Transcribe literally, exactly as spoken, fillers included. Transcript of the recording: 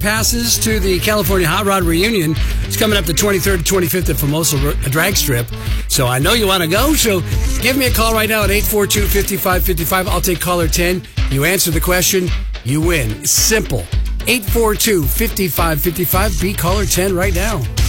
passes to the California Hot Rod Reunion. It's coming up the twenty-third to twenty-fifth at Famoso Drag Strip. So I know you want to go. So give me a call right now at eight four two, five five five five. I'll take caller ten. You answer the question, you win. Simple. eight four two, five five five five. Be caller ten right now.